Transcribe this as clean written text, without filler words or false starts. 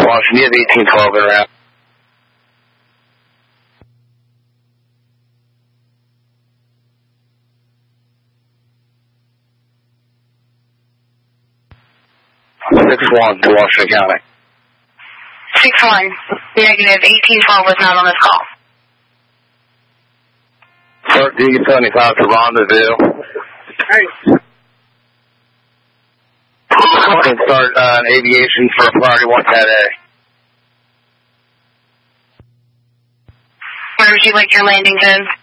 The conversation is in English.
Washington, you have 1812 in route. (6-1) to Washington County. 6-1. Negative. 1812 was not on this call. Start D75 to rendezvous. Hey. Start an aviation for priority 1 Cat A. Where would you like your landing zone?